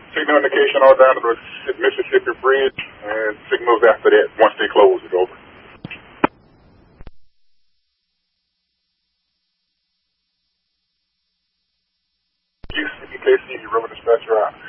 Signal indication all down to the Mississippi Bridge, and signals after that once they close it over. UCBKC, River Dispatcher out.